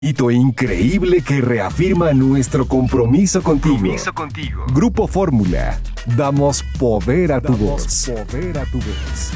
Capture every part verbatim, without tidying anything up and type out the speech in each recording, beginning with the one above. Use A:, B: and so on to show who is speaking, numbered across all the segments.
A: Hito increíble que reafirma nuestro compromiso contigo.
B: Compromiso contigo.
A: Grupo Fórmula. Damos poder a tu Damos voz. Poder a tu voz.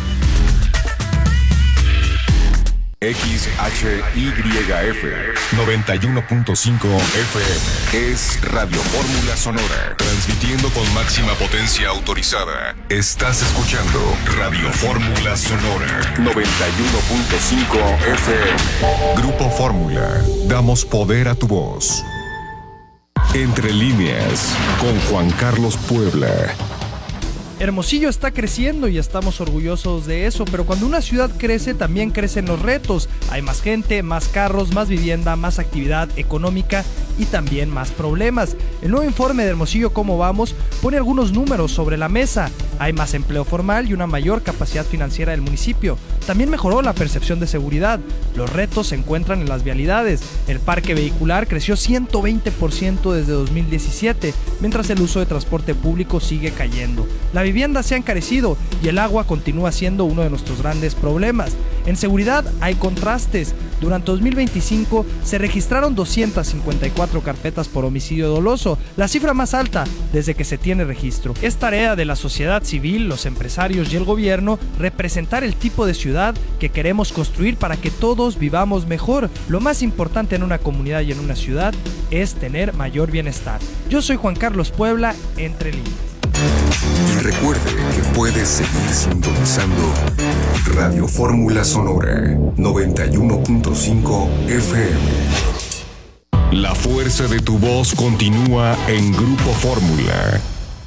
C: X H Y F noventa y uno punto cinco F M es Radio Fórmula Sonora, transmitiendo con máxima potencia autorizada. Estás escuchando Radio Fórmula Sonora noventa y uno punto cinco F M. Grupo Fórmula, damos poder a tu voz. Entre líneas, con Juan Carlos Puebla.
D: Hermosillo está creciendo y estamos orgullosos de eso, pero cuando una ciudad crece también crecen los retos. Hay más gente, más carros, más vivienda, más actividad económica y también más problemas. El nuevo informe de Hermosillo ¿Cómo vamos? Pone algunos números sobre la mesa. Hay más empleo formal y una mayor capacidad financiera del municipio. También mejoró la percepción de seguridad. Los retos se encuentran en las vialidades. El parque vehicular creció ciento veinte por ciento desde dos mil diecisiete, mientras el uso de transporte público sigue cayendo. La vivienda se ha encarecido y el agua continúa siendo uno de nuestros grandes problemas. En seguridad hay contrastes. Durante dos mil veinticinco se registraron doscientas cincuenta y cuatro carpetas por homicidio doloso, la cifra más alta desde que se tiene registro. Es tarea de la sociedad civil, los empresarios y el gobierno representar el tipo de ciudad que queremos construir para que todos vivamos mejor. Lo más importante en una comunidad y en una ciudad es tener mayor bienestar. Yo soy Juan Carlos Puebla, Entre Líneas.
C: Y recuerde que puedes seguir sintonizando Radio Fórmula Sonora noventa y uno punto cinco F M. La fuerza de tu voz continúa en Grupo Fórmula.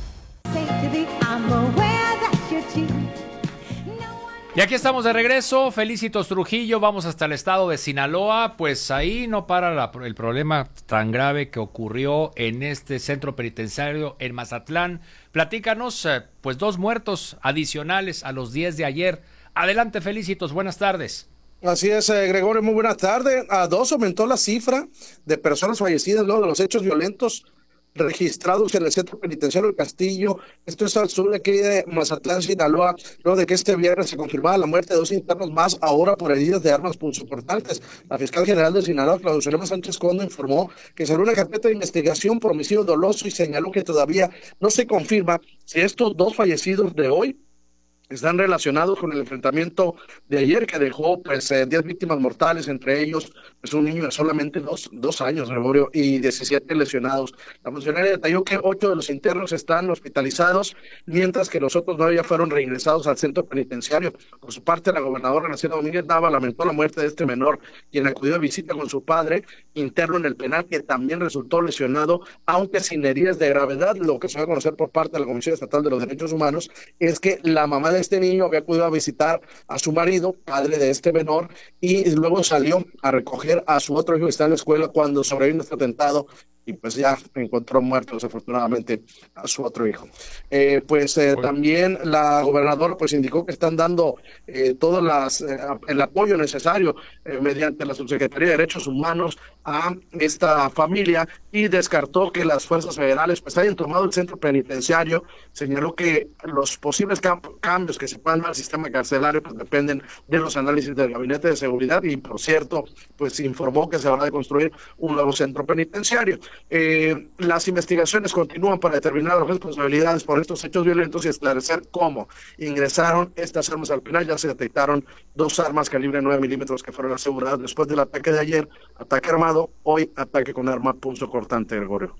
E: Y aquí estamos de regreso, Felicitos Trujillo, vamos hasta el estado de Sinaloa, pues ahí no para la, el problema tan grave que ocurrió en este centro penitenciario en Mazatlán. Platícanos, eh, pues dos muertos adicionales a los diez de ayer. Adelante, Felicitos, buenas tardes.
F: Así es, eh, Gregorio, muy buenas tardes. A dos aumentó la cifra de personas fallecidas luego de los hechos violentos registrados en el centro penitenciario del Castillo. Esto es al sur de aquí de Mazatlán, Sinaloa, luego de que este viernes se confirmaba la muerte de dos internos más, ahora por heridas de armas punzocortantes. La fiscal general de Sinaloa, Claudia Zulema Sánchez Condo, informó que se abrió una carpeta de investigación por homicidio doloso y señaló que todavía no se confirma si estos dos fallecidos de hoy están relacionados con el enfrentamiento de ayer que dejó pues eh, diez víctimas mortales, entre ellos pues un niño de solamente dos, dos años, Gregorio, y diecisiete lesionados. La funcionaria detalló que ocho de los internos están hospitalizados, mientras que los otros nueve ya fueron reingresados al centro penitenciario. Por su parte, la gobernadora Graciela Domínguez Nava lamentó la muerte de este menor, quien acudió a visita con su padre, interno en el penal, que también resultó lesionado, aunque sin heridas de gravedad. Lo que se va a conocer por parte de la Comisión Estatal de los Derechos Humanos es que la mamá de este niño había acudido a visitar a su marido, padre de este menor, y luego salió a recoger a su otro hijo que está en la escuela cuando sobrevino este atentado y pues ya encontró muerto desafortunadamente a su otro hijo. Eh, pues eh, también la gobernadora pues indicó que están dando eh, todo las, eh, el apoyo necesario eh, mediante la Subsecretaría de Derechos Humanos a esta familia y descartó que las fuerzas federales pues hayan tomado el centro penitenciario. Señaló que los posibles camp- cambios que se puedan dar al sistema carcelario pues dependen de los análisis del Gabinete de Seguridad y por cierto pues informó que se va a construir un nuevo centro penitenciario. Eh, las investigaciones continúan para determinar las responsabilidades por estos hechos violentos y esclarecer cómo ingresaron estas armas al penal. Ya se detectaron dos armas calibre nueve milímetros que fueron aseguradas después del ataque de ayer, ataque armado, hoy ataque con arma punzocortante, Gregorio.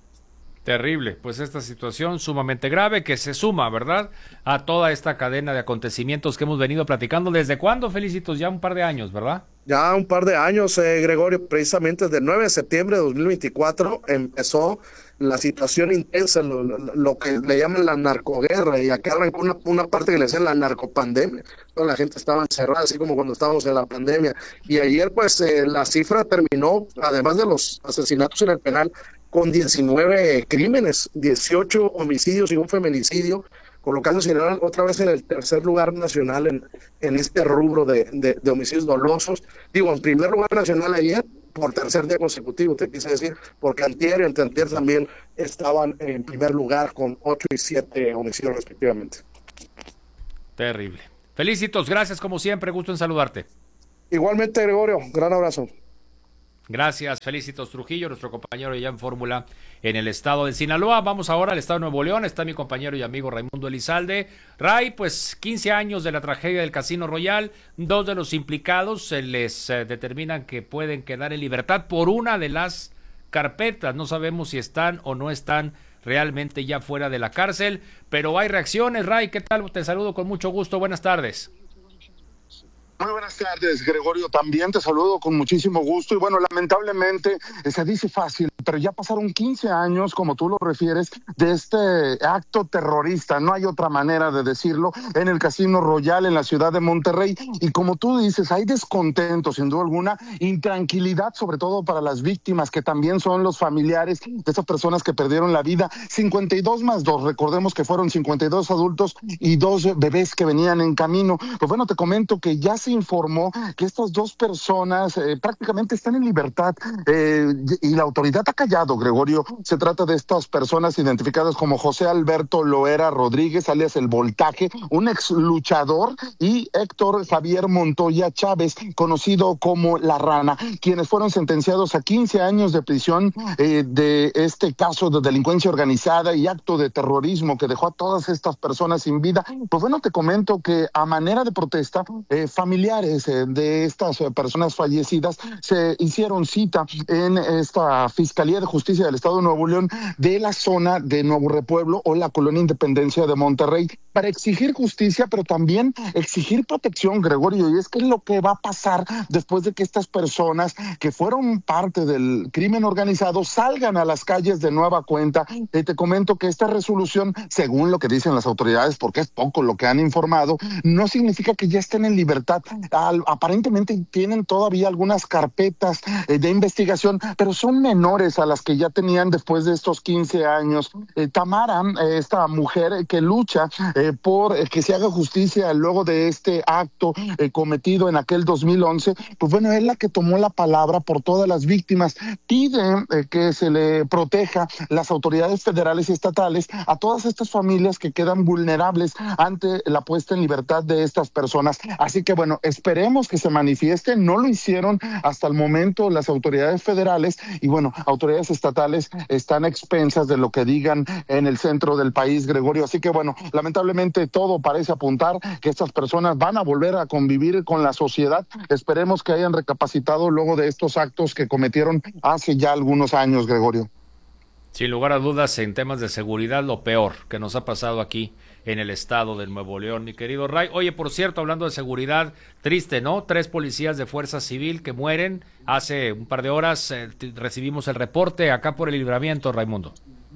E: Terrible, pues esta situación sumamente grave que se suma, ¿verdad?, a toda esta cadena de acontecimientos que hemos venido platicando. ¿Desde cuándo, Felicitos? Ya un par de años, ¿verdad?
F: Ya un par de años, eh, Gregorio, precisamente desde el nueve de septiembre de dos mil veinticuatro empezó la situación intensa, lo, lo, lo que le llaman la narcoguerra, y acá arrancó una, una parte que le decían la narcopandemia. Toda la gente estaba encerrada, así como cuando estábamos en la pandemia. Y ayer, pues, eh, la cifra terminó, además de los asesinatos en el penal, con diecinueve crímenes, dieciocho homicidios y un feminicidio, colocando a Sinaloa otra vez en el tercer lugar nacional en, en este rubro de, de, de homicidios dolosos. Digo, en primer lugar nacional ayer, por tercer día consecutivo, te quise decir, porque antier y anteantier también estaban en primer lugar con ocho y siete homicidios respectivamente.
E: Terrible. Felicitos, gracias como siempre, gusto en saludarte.
F: Igualmente, Gregorio, gran abrazo.
E: Gracias, Felicitos Trujillo, nuestro compañero ya en Fórmula en el estado de Sinaloa. Vamos ahora al estado de Nuevo León. Está mi compañero y amigo Raimundo Elizalde. Ray, pues quince años de la tragedia del Casino Royal. Dos de los implicados se les eh, determinan que pueden quedar en libertad por una de las carpetas. No sabemos si están o no están realmente ya fuera de la cárcel, pero hay reacciones. Ray, ¿qué tal? Te saludo con mucho gusto. Buenas tardes.
B: Muy buenas tardes, Gregorio. También te saludo con muchísimo gusto. Y bueno, lamentablemente se dice fácil, pero ya pasaron quince años, como tú lo refieres, de este acto terrorista. No hay otra manera de decirlo, en el Casino Royal en la ciudad de Monterrey. Y como tú dices, hay descontento, sin duda alguna, intranquilidad, sobre todo para las víctimas, que también son los familiares de esas personas que perdieron la vida. cincuenta y dos más dos, recordemos que fueron cincuenta y dos adultos y dos bebés que venían en camino. Pues bueno, te comento que ya se informó que estas dos personas eh, prácticamente están en libertad eh, y la autoridad ha callado, Gregorio. Se trata de estas personas identificadas como José Alberto Loera Rodríguez, alias El Voltaje, un ex luchador, y Héctor Javier Montoya Chávez, conocido como La Rana, quienes fueron sentenciados a quince años de prisión eh, de este caso de delincuencia organizada y acto de terrorismo que dejó a todas estas personas sin vida. Pues bueno, te comento que a manera de protesta, eh, familiares de estas personas fallecidas se hicieron cita en esta Fiscalía de Justicia del Estado de Nuevo León de la zona de Nuevo Repueblo o la Colonia Independencia de Monterrey para exigir justicia, pero también exigir protección, Gregorio. Y es que es lo que va a pasar después de que estas personas que fueron parte del crimen organizado salgan a las calles de nueva cuenta. Eh, te comento que esta resolución, según lo que dicen las autoridades, porque es poco lo que han informado, no significa que ya estén en libertad. Al, aparentemente tienen todavía algunas carpetas eh, de investigación, pero son menores a las que ya tenían después de estos quince años. Eh, Tamara, eh, esta mujer eh, que lucha eh, por eh, que se haga justicia luego de este acto eh, cometido en aquel dos mil once, pues bueno, es la que tomó la palabra por todas las víctimas. Pide eh, que se le proteja las autoridades federales y estatales a todas estas familias que quedan vulnerables ante la puesta en libertad de estas personas. Así que bueno, esperemos que se manifiesten. No lo hicieron hasta el momento las autoridades federales y bueno, autoridades estatales están a expensas de lo que digan en el centro del país, Gregorio. Así que bueno, lamentablemente todo parece apuntar que estas personas van a volver a convivir con la sociedad. Esperemos que hayan recapacitado luego de estos actos que cometieron hace ya algunos años, Gregorio.
E: Sin lugar a dudas, en temas de seguridad, lo peor que nos ha pasado aquí en el estado de Nuevo León, mi querido Ray. Oye, por cierto, hablando de seguridad, triste, ¿no? Tres policías de Fuerza Civil que mueren. Hace un par de horas eh, recibimos el reporte acá por el Libramiento, Raimundo.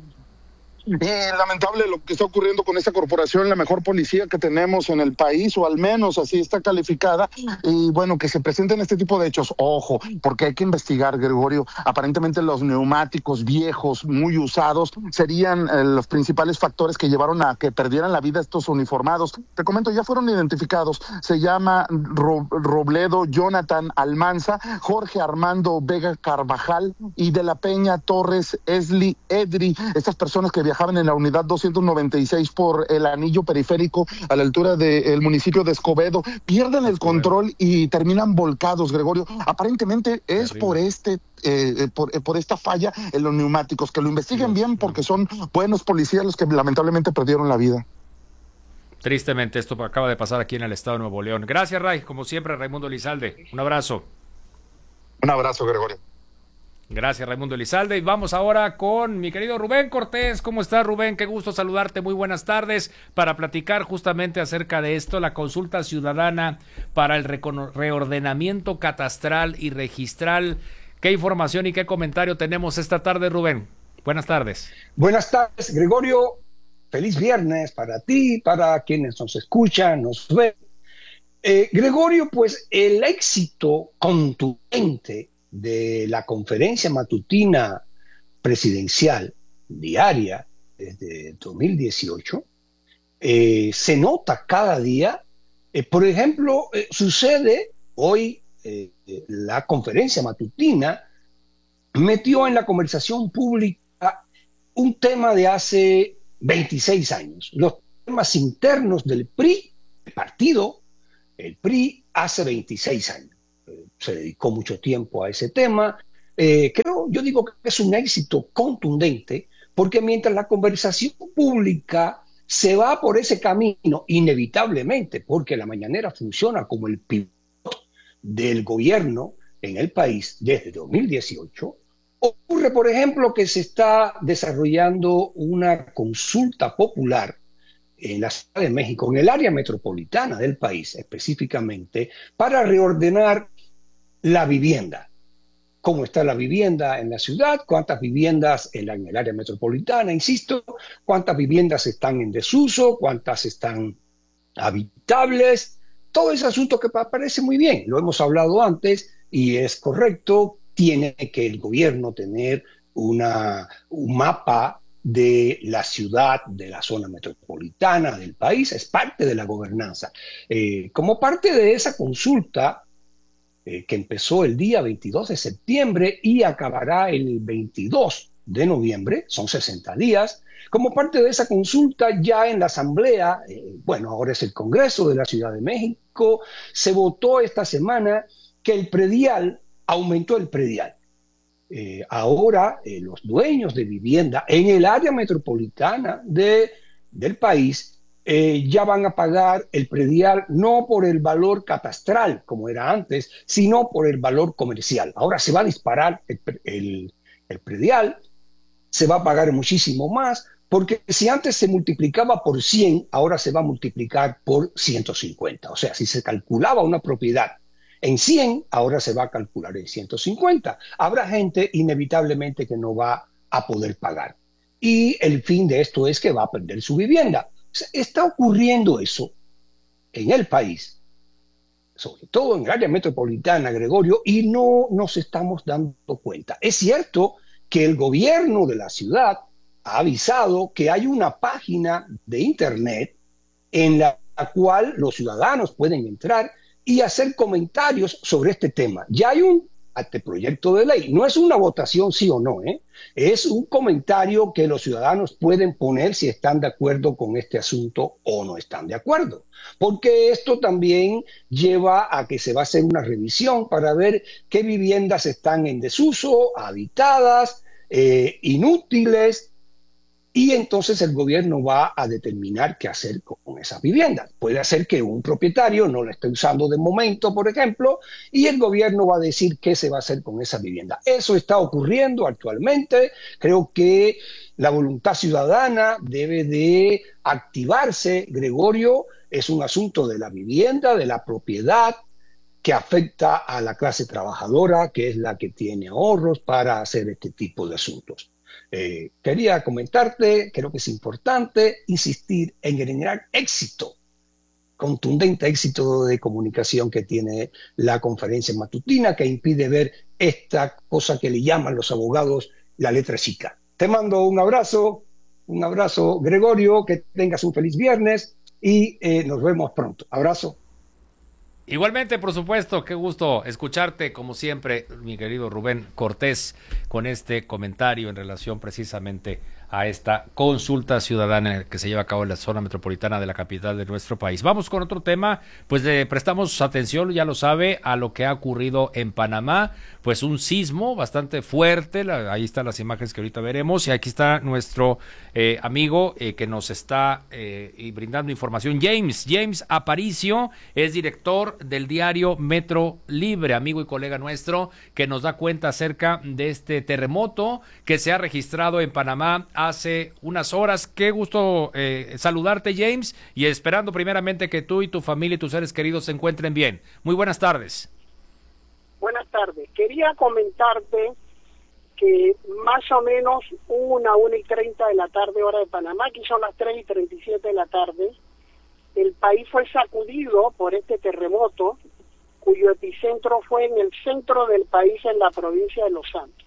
B: Eh, lamentable lo que está ocurriendo con esta corporación, la mejor policía que tenemos en el país, o al menos así está calificada, y bueno, que se presenten este tipo de hechos, ojo, porque hay que investigar, Gregorio. Aparentemente los neumáticos viejos, muy usados, serían eh, los principales factores que llevaron a que perdieran la vida estos uniformados. Te comento, ya fueron identificados, se llama Ro- Robledo Jonathan Almanza, Jorge Armando Vega Carvajal y de la Peña Torres Esli Edri, estas personas que viajaban en la unidad doscientos noventa y seis por el anillo periférico a la altura del municipio de Escobedo, pierden el control y terminan volcados, Gregorio. Aparentemente es Terrible. por este eh, por, eh, por esta falla en los neumáticos, que lo investiguen bien porque son buenos policías los que lamentablemente perdieron la vida.
E: Tristemente esto acaba de pasar aquí en el estado de Nuevo León. Gracias, Ray, como siempre, Raimundo Elizalde. Un abrazo.
B: Un abrazo, Gregorio.
E: Gracias, Raimundo Elizalde. Y vamos ahora con mi querido Rubén Cortés. ¿Cómo estás, Rubén? Qué gusto saludarte. Muy buenas tardes. Para platicar justamente acerca de esto, la consulta ciudadana para el reordenamiento catastral y registral. ¿Qué información y qué comentario tenemos esta tarde, Rubén? Buenas tardes.
G: Buenas tardes, Gregorio. Feliz viernes para ti, para quienes nos escuchan, nos ven. Eh, Gregorio, pues el éxito contundente de la conferencia matutina presidencial diaria desde dos mil dieciocho eh, se nota cada día. Eh, por ejemplo, eh, sucede hoy eh, la conferencia matutina metió en la conversación pública un tema de hace veintiséis años, los temas internos del P R I, el partido, el P R I hace veintiséis años. Se dedicó mucho tiempo a ese tema, eh, creo, yo digo que es un éxito contundente, porque mientras la conversación pública se va por ese camino, inevitablemente, porque la mañanera funciona como el pivote del gobierno en el país desde dos mil dieciocho, ocurre, por ejemplo, que se está desarrollando una consulta popular en la Ciudad de México, en el área metropolitana del país específicamente, para reordenar la vivienda. ¿Cómo está la vivienda en la ciudad? ¿Cuántas viviendas en, la, en el área metropolitana? Insisto, ¿cuántas viviendas están en desuso? ¿Cuántas están habitables? Todo ese asunto que parece muy bien, lo hemos hablado antes y es correcto, tiene que el gobierno tener una, un mapa de la ciudad, de la zona metropolitana del país, es parte de la gobernanza. Eh, como parte de esa consulta, eh, que empezó el día veintidós de septiembre y acabará el veintidós de noviembre, son sesenta días, como parte de esa consulta ya en la Asamblea, eh, bueno, ahora es el Congreso de la Ciudad de México, se votó esta semana que el predial, aumentó el predial. Eh, ahora eh, los dueños de vivienda en el área metropolitana de, del país eh, ya van a pagar el predial no por el valor catastral como era antes, sino por el valor comercial. Ahora se va a disparar el, el, el predial, se va a pagar muchísimo más, porque si antes se multiplicaba por cien, ahora se va a multiplicar por ciento cincuenta. O sea, si se calculaba una propiedad en cien, ahora se va a calcular en ciento cincuenta. Habrá gente inevitablemente que no va a poder pagar. Y el fin de esto es que va a perder su vivienda. O sea, está ocurriendo eso en el país, sobre todo en el área metropolitana, Gregorio, y no nos estamos dando cuenta. Es cierto que el gobierno de la ciudad ha avisado que hay una página de internet en la cual los ciudadanos pueden entrar y hacer comentarios sobre este tema. Ya hay un anteproyecto de ley, no es una votación sí o no, ¿eh? Es un comentario que los ciudadanos pueden poner si están de acuerdo con este asunto o no están de acuerdo, porque esto también lleva a que se va a hacer una revisión para ver qué viviendas están en desuso, habitadas, eh, inútiles, y entonces el gobierno va a determinar qué hacer con esas viviendas. Puede ser que un propietario no la esté usando de momento, por ejemplo, y el gobierno va a decir qué se va a hacer con esa vivienda. Eso está ocurriendo actualmente. Creo que la voluntad ciudadana debe de activarse, Gregorio. Es un asunto de la vivienda, de la propiedad, que afecta a la clase trabajadora, que es la que tiene ahorros para hacer este tipo de asuntos. Eh, quería comentarte, creo que es importante insistir en generar éxito, contundente éxito de comunicación que tiene la conferencia matutina, que impide ver esta cosa que le llaman los abogados la letra chica. Te mando un abrazo, un abrazo, Gregorio, que tengas un feliz viernes y eh, nos vemos pronto. Abrazo.
E: Igualmente, por supuesto, qué gusto escucharte, como siempre, mi querido Rubén Cortés, con este comentario en relación precisamente a esta consulta ciudadana que se lleva a cabo en la zona metropolitana de la capital de nuestro país. Vamos con otro tema, pues le prestamos atención, ya lo sabe, a lo que ha ocurrido en Panamá, pues un sismo bastante fuerte, la, ahí están las imágenes que ahorita veremos, y aquí está nuestro eh, amigo eh, que nos está eh, y brindando información, James, James Aparicio, es director del diario Metro Libre, amigo y colega nuestro, que nos da cuenta acerca de este terremoto que se ha registrado en Panamá hace unas horas. Qué gusto eh, saludarte, James, y esperando primeramente que tú y tu familia y tus seres queridos se encuentren bien. Muy buenas tardes.
H: Buenas tardes. Quería comentarte que más o menos una, una y treinta de la tarde, hora de Panamá, aquí son las tres y treinta y siete de la tarde, el país fue sacudido por este terremoto, cuyo epicentro fue en el centro del país, en la provincia de Los Santos.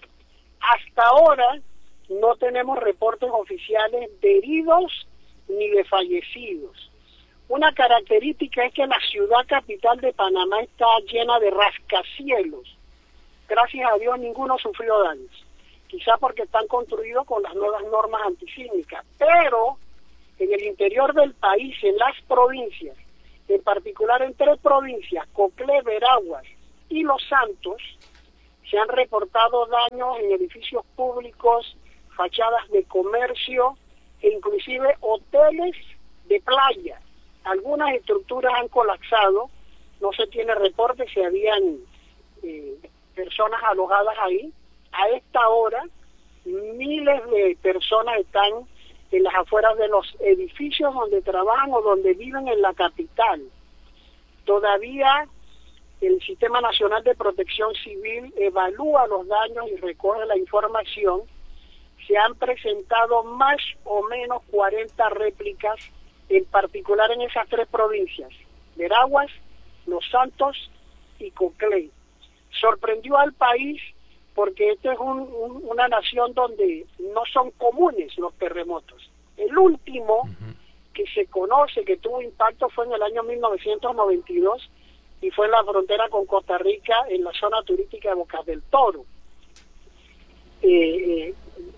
H: Hasta ahora no tenemos reportes oficiales de heridos ni de fallecidos. Una característica es que la ciudad capital de Panamá está llena de rascacielos. Gracias a Dios ninguno sufrió daños, quizá porque están construidos con las nuevas normas antisísmicas, pero en el interior del país, en las provincias, en particular en tres provincias, Coclé, Veraguas y Los Santos, se han reportado daños en edificios públicos, fachadas de comercio e inclusive hoteles de playa. Algunas estructuras han colapsado, no se tiene reporte si habían eh, personas alojadas ahí. A esta hora, miles de personas están en las afueras de los edificios donde trabajan o donde viven en la capital. Todavía el Sistema Nacional de Protección Civil evalúa los daños y recoge la información. Se han presentado más o menos cuarenta réplicas, en particular en esas tres provincias, Veraguas, Los Santos y Coclé. Sorprendió al país porque esta es un, un, una nación donde no son comunes los terremotos. El último uh-huh. que se conoce que tuvo impacto fue en el año mil novecientos noventa y dos y fue en la frontera con Costa Rica, en la zona turística de Bocas del Toro. Eh, eh,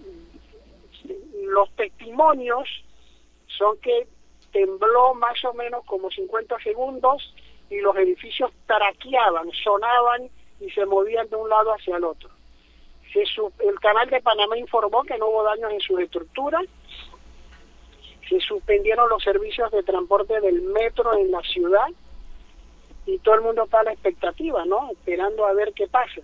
H: los testimonios son que tembló más o menos como cincuenta segundos y los edificios traqueaban, sonaban y se movían de un lado hacia el otro. Se su, el Canal de Panamá informó que no hubo daños en sus estructuras. Se suspendieron los servicios de transporte del metro en la ciudad y todo el mundo está a la expectativa, ¿no? Esperando a ver qué pasa.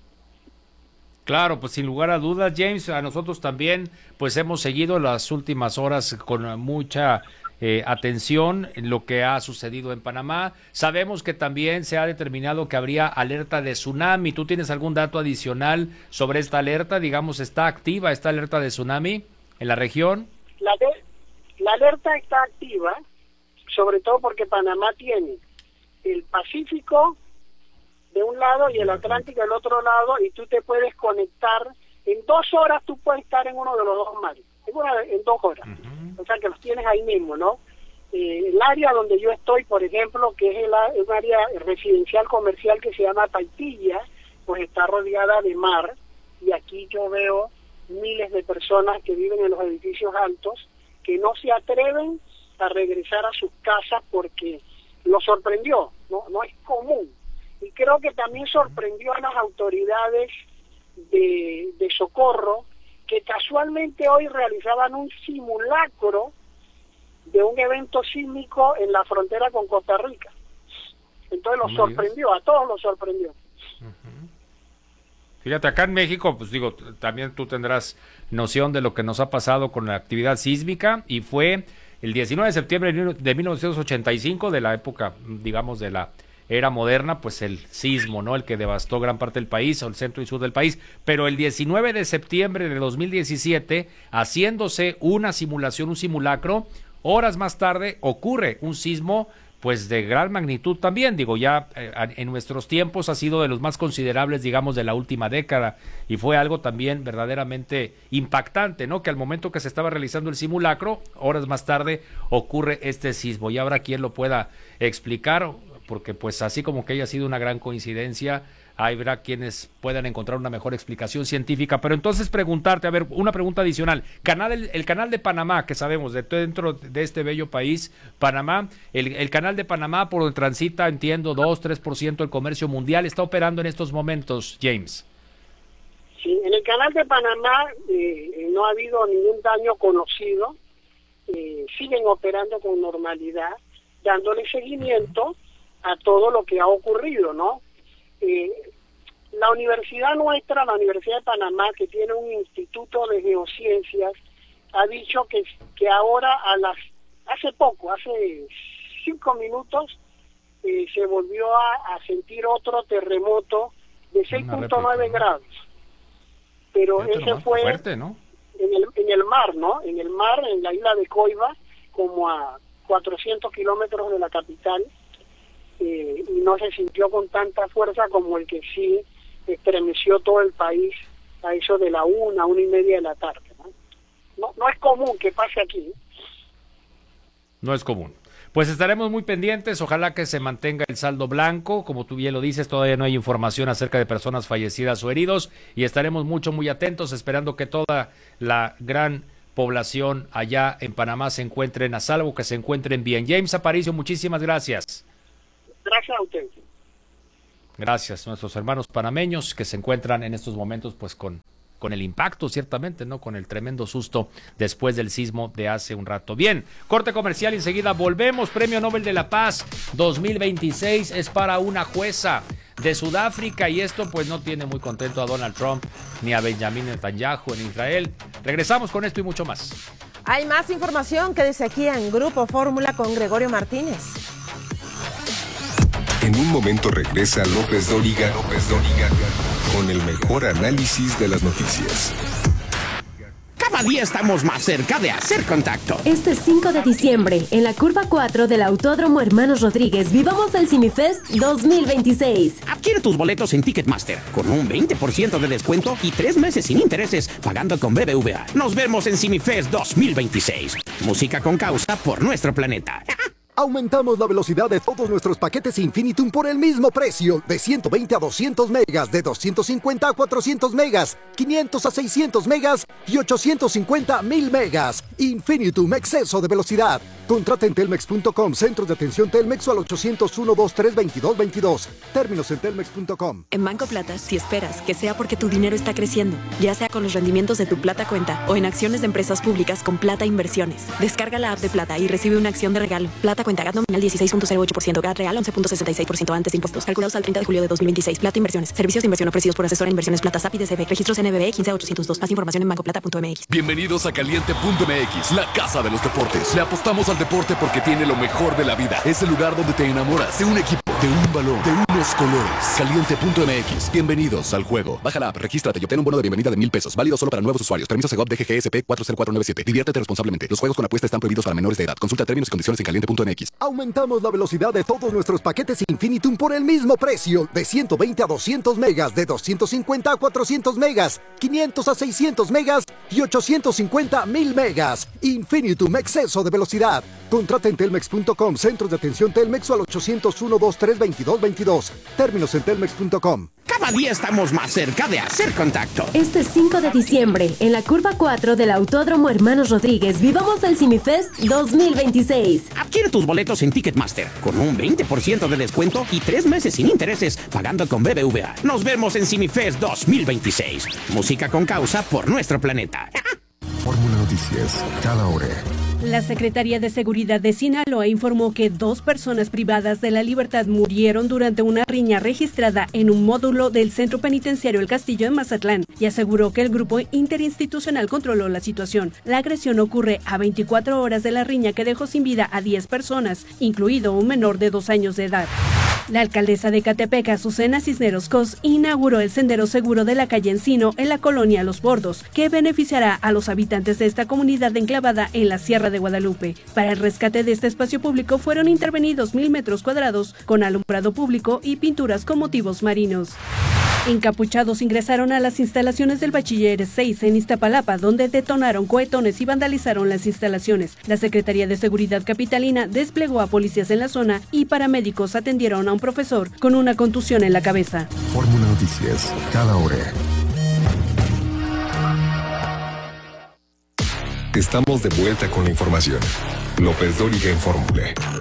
E: Claro, pues sin lugar a dudas, James, a nosotros también pues hemos seguido las últimas horas con mucha eh, atención en lo que ha sucedido en Panamá. Sabemos que también se ha determinado que habría alerta de tsunami. ¿Tú tienes algún dato adicional sobre esta alerta? Digamos, ¿está activa esta alerta de tsunami en la región?
H: La, de, la alerta está activa, sobre todo porque Panamá tiene el Pacífico de un lado y el Atlántico del otro lado, y tú te puedes conectar, en dos horas tú puedes estar en uno de los dos mares, en, una, en dos horas, uh-huh. o sea que los tienes ahí mismo, ¿no? Eh, el área donde yo estoy, por ejemplo, que es el, un área residencial comercial que se llama Paitilla, pues está rodeada de mar, y aquí yo veo miles de personas que viven en los edificios altos, que no se atreven a regresar a sus casas porque lo sorprendió, no, no es común. Y creo que también sorprendió a las autoridades de, de socorro, que casualmente hoy realizaban un simulacro de un evento sísmico en la frontera con Costa Rica. Entonces los sorprendió, a todos los sorprendió.
E: Uh-huh. Fíjate, acá en México, pues digo, también tú tendrás noción de lo que nos ha pasado con la actividad sísmica, y fue el diecinueve de septiembre de mil novecientos ochenta y cinco, de la época, digamos, de la era moderna, pues el sismo, ¿no? El que devastó gran parte del país, o el centro y sur del país. Pero el diecinueve de septiembre de dos mil diecisiete, haciéndose una simulación, un simulacro, horas más tarde ocurre un sismo, pues de gran magnitud también. Digo, ya eh, en nuestros tiempos ha sido de los más considerables, digamos, de la última década, y fue algo también verdaderamente impactante, ¿no? Que al momento que se estaba realizando el simulacro, horas más tarde ocurre este sismo, y habrá quien lo pueda explicar, porque pues así como que haya sido una gran coincidencia, habrá quienes puedan encontrar una mejor explicación científica. Pero entonces preguntarte, a ver, una pregunta adicional. Canal, el, el canal de Panamá, que sabemos, de dentro de este bello país, Panamá, el, el canal de Panamá por donde transita, entiendo, dos, tres por ciento del comercio mundial, ¿está operando en estos momentos, James?
H: Sí, en el canal de Panamá eh, no ha habido ningún daño conocido, eh, siguen operando con normalidad, dándole seguimiento a todo lo que ha ocurrido, ¿no? Eh, la universidad nuestra, la Universidad de Panamá, que tiene un instituto de geociencias, ha dicho que, que ahora a las, hace poco, hace cinco minutos, eh, se volvió a, a sentir otro terremoto de seis punto nueve grados. Pero ese fue
E: fuerte, ¿no?
H: en el, en el mar, ¿no? En el mar, en la isla de Coiba, como a cuatrocientos kilómetros de la capital. Eh, y no se sintió con tanta fuerza como el que sí estremeció todo el país a eso de la una, una y media de la tarde, ¿no? No, no es común que pase aquí.
E: No es común. Pues estaremos muy pendientes, ojalá que se mantenga el saldo blanco, como tú bien lo dices, todavía no hay información acerca de personas fallecidas o heridos, y estaremos mucho, muy atentos, esperando que toda la gran población allá en Panamá se encuentren a salvo, que se encuentren bien. James Aparicio, muchísimas gracias.
H: Gracias a ustedes.
E: Gracias a nuestros hermanos panameños que se encuentran en estos momentos pues con, con el impacto, ciertamente, ¿no? Con el tremendo susto después del sismo de hace un rato. Bien, corte comercial y enseguida volvemos. Premio Nobel de la Paz dos mil veintiséis es para una jueza de Sudáfrica y esto pues no tiene muy contento a Donald Trump ni a Benjamin Netanyahu en Israel. Regresamos con esto y mucho más.
I: Hay más información, quédese aquí en Grupo Fórmula con Gregorio Martínez.
C: En un momento regresa López Dóriga, López Dóriga con el mejor análisis de las noticias.
J: Cada día estamos más cerca de hacer contacto.
K: Este cinco de diciembre, en la curva cuatro del Autódromo Hermanos Rodríguez, vivamos el CineFest dos mil veintiséis.
J: Adquiere tus boletos en Ticketmaster con un veinte por ciento de descuento y tres meses sin intereses pagando con B B V A. Nos vemos en CineFest dos mil veintiséis. Música con causa por nuestro planeta.
L: Aumentamos la velocidad de todos nuestros paquetes Infinitum por el mismo precio, de ciento veinte a doscientos megas, de doscientos cincuenta a cuatrocientos megas, quinientos a seiscientos megas y ochocientos cincuenta a mil megas. Infinitum, exceso de velocidad. Contrata en telmex punto com, centros de atención Telmex o al ochocientos uno, veintitrés, veintidós veintidós. Términos en telmex punto com.
M: En Banco Plata, si esperas que sea porque tu dinero está creciendo, ya sea con los rendimientos de tu Plata Cuenta o en acciones de empresas públicas con Plata Inversiones. Descarga la app de Plata y recibe una acción de regalo. Plata Cuenta, G A T nominal dieciséis punto cero ocho por ciento, G A T real once punto sesenta y seis por ciento antes de impuestos. Calculados al treinta de julio de dos mil veintiséis. Plata Inversiones. Servicios de inversión ofrecidos por Asesora Inversiones Plata S A P I D C B. Registros N B B quince ochocientos dos. Más información en banco plata punto m x.
N: Bienvenidos a Caliente punto m x, la casa de los deportes. Le apostamos al deporte porque tiene lo mejor de la vida. Es el lugar donde te enamoras de un equipo, de un balón, de unos colores. Caliente punto m x. Bienvenidos al juego. Baja la app, regístrate y obtén un bono de bienvenida de mil pesos. Válido solo para nuevos usuarios. Permiso Segov D G G S P cuatro cero cuatro nueve siete. Diviértete responsablemente. Los juegos con apuesta están prohibidos para menores de edad. Consulta términos y condiciones en caliente punto m x.
L: Aumentamos la velocidad de todos nuestros paquetes Infinitum por el mismo precio, de ciento veinte a doscientos megas, de doscientos cincuenta a cuatrocientos megas, quinientos a seiscientos megas y ochocientos cincuenta a mil megas. Infinitum, exceso de velocidad. Contrata en telmex punto com, centros de atención Telmex o al ochocientos uno, veintitrés, veintidós veintidós. Términos en telmex punto com.
J: Cada día estamos más cerca de hacer contacto.
K: Este cinco de diciembre, en la curva cuatro del Autódromo Hermanos Rodríguez, vivamos el CineFest dos mil veintiséis.
J: Adquiere tus boletos en Ticketmaster con un veinte por ciento de descuento y tres meses sin intereses pagando con B B V A. Nos vemos en CineFest dos mil veintiséis. Música con causa por nuestro planeta.
C: Fórmula Noticias, cada hora.
O: La Secretaría de Seguridad de Sinaloa informó que dos personas privadas de la libertad murieron durante una riña registrada en un módulo del Centro Penitenciario El Castillo en Mazatlán y aseguró que el grupo interinstitucional controló la situación. La agresión ocurre a veinticuatro horas de la riña que dejó sin vida a diez personas, incluido un menor de dos años de edad. La alcaldesa de Catepec, Azucena Cisneros Cos, inauguró el sendero seguro de la calle Encino en la colonia Los Bordos, que beneficiará a los habitantes de esta comunidad enclavada en la Sierra de Guadalupe. Para el rescate de este espacio público fueron intervenidos mil metros cuadrados con alumbrado público y pinturas con motivos marinos. Encapuchados ingresaron a las instalaciones del Bachiller seis en Iztapalapa, donde detonaron cohetones y vandalizaron las instalaciones. La Secretaría de Seguridad Capitalina desplegó a policías en la zona y paramédicos atendieron a un profesor con una contusión en la cabeza.
C: Fórmula Noticias, cada hora. Estamos de vuelta con la información. López Dóriga en Fórmula.